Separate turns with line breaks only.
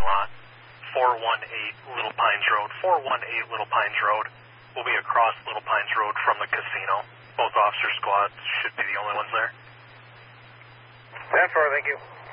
lot. 418 Little Pines Road. 418 Little Pines Road. We'll be across Little Pines Road from the casino. Both officer squads should be the only ones there.
10-4, thank you.